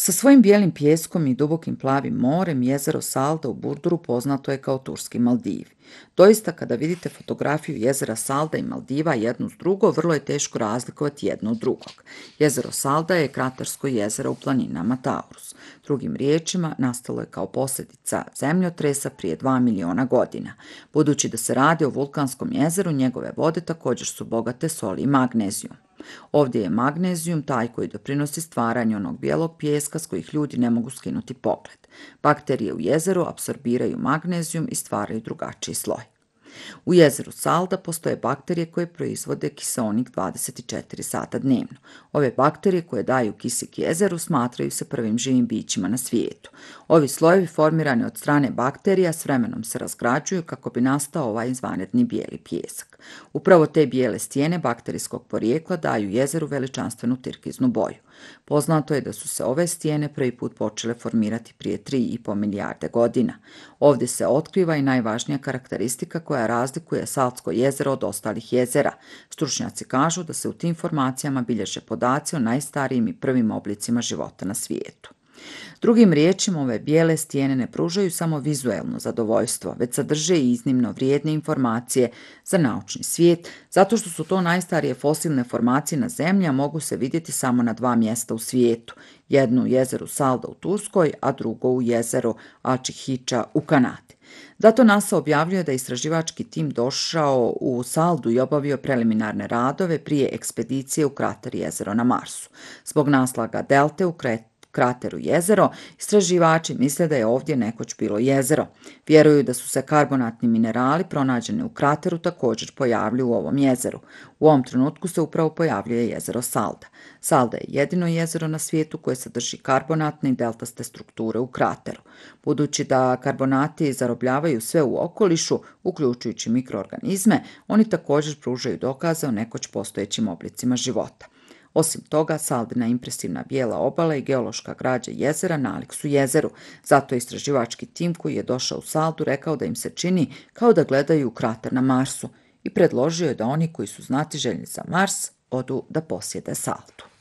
Sa svojim bijelim pijeskom i dubokim plavim morem, jezero Salda u Burduru poznato je kao turski Maldivi. Doista, kada vidite fotografiju jezera Salda i Maldiva jedno s drugo, vrlo je teško razlikovati jedno od drugog. Jezero Salda je kratersko jezero u planinama Taurus. Drugim riječima, nastalo je kao posljedica zemljotresa prije 2 miliona godina. Budući da se radi o vulkanskom jezeru, njegove vode također su bogate soli i magnezijom. Ovdje je magnezijum taj koji doprinosi stvaranju onog bijelog pijeska s kojih ljudi ne mogu skinuti pogled. Bakterije u jezeru apsorbiraju magnezijum i stvaraju drugačiji sloj. U jezeru Salda postoje bakterije koje proizvode kiseonik 24 sata dnevno. Ove bakterije koje daju kisik jezeru smatraju se prvim živim bićima na svijetu. Ovi slojevi formirani od strane bakterija s vremenom se razgrađuju kako bi nastao ovaj izvanredni bijeli pijesak. Upravo te bijele stijene bakterijskog porijekla daju jezeru veličanstvenu tirkiznu boju. Poznato je da su se ove stijene prvi put počele formirati prije 3,5 milijarde godina. Ovdje se otkriva i najvažnija karakteristika koja razlikuje Saltsko jezero od ostalih jezera. Stručnjaci kažu da se u tim formacijama bilježe podaci o najstarijim i prvim oblicima života na svijetu. Drugim riječima, ove bijele stijene ne pružaju samo vizuelno zadovoljstvo, već sadrže i iznimno vrijedne informacije za naučni svijet, zato što su to najstarije fosilne formacije na Zemlji, a mogu se vidjeti samo na 2 mjesta u svijetu, jedno u jezeru Salda u Turskoj, a drugo u jezeru Ačihića u Kanadi. Zato NASA objavljuje da je istraživački tim došao u Saldu i obavio preliminarne radove prije ekspedicije u krater jezero na Marsu. Zbog naslaga delte u krateru jezero, istraživači misle da je ovdje nekoć bilo jezero. Vjeruju da su se karbonatni minerali pronađeni u krateru također pojavili u ovom jezeru. U ovom trenutku se upravo pojavljuje jezero Salda. Salda je jedino jezero na svijetu koje sadrži karbonatne i deltaste strukture u krateru. Budući da karbonati zarobljavaju sve u okolišu, uključujući mikroorganizme, oni također pružaju dokaze o nekoć postojećim oblicima života. Osim toga, Saldina impresivna bijela obala i geološka građa jezera nalik su jezeru. Zato je istraživački tim koji je došao u Saldu rekao da im se čini kao da gledaju u krater na Marsu i predložio je da oni koji su znatiželjni za Mars odu da posjete Saldu.